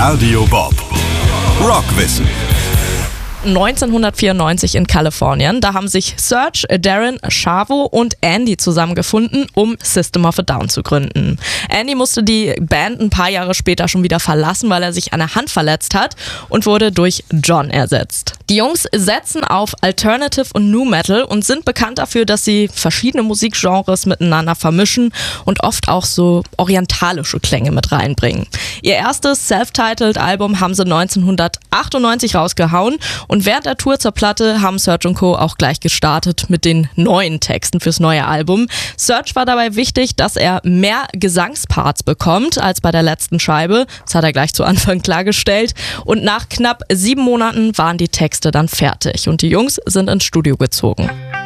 Radio Bob. Rockwissen. 1994 in Kalifornien. Da haben sich Serj, Daron, Chavo und Andy zusammengefunden, um System of a Down zu gründen. Andy musste die Band ein paar Jahre später schon wieder verlassen, weil er sich an der Hand verletzt hat und wurde durch John ersetzt. Die Jungs setzen auf Alternative und Nu Metal und sind bekannt dafür, dass sie verschiedene Musikgenres miteinander vermischen und oft auch so orientalische Klänge mit reinbringen. Ihr erstes Self-Titled Album haben sie 1998 rausgehauen und während der Tour zur Platte haben Serj und Co. auch gleich gestartet mit den neuen Texten fürs neue Album. Serj war dabei wichtig, dass er mehr Gesangsparts bekommt als bei der letzten Scheibe. Das hat er gleich zu Anfang klargestellt. Und nach knapp 7 Monaten waren die Texte dann fertig und die Jungs sind ins Studio gezogen.